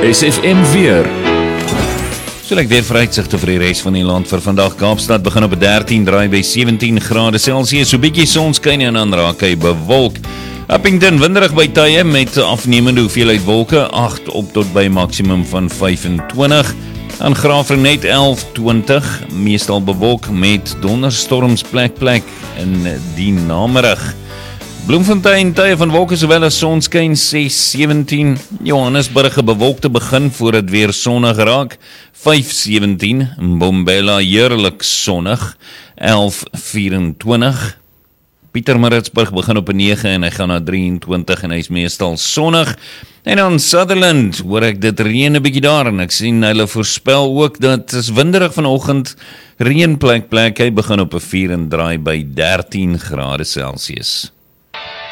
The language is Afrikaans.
SFM weer. So ek weer vooruitsigte vir die res van die land vir vandag. Kaapstad begin op 13, draai by 17 grade Celsius, so bietjie sonskyn en dan raak hy bewolk. Upington winderig by tye met afnemende hoeveelheid wolke, 8 op tot by maksimum van 25. Aan Graafrenet 11, 20, meestal bewolk met donderstorms plek in die namiddag. Bloemfontein, tye van wolke sowel as sonskyn 6, 17. Johannesburg 'n bewolkte begin voordat weer sonnig raak 5, 17. Mbombela heerlik sonnig 11, 24. Pietermaritzburg begin op 'n 9 en hy gaan na 23 en hy is meestal sonnig. En dan Sutherland, hoor ek dit reën 'n bietjie daar en ek sien hulle voorspel ook dat is winderig vanoggend, reën plek, hy begin op 'n 4 en draai by 13 grade Celsius.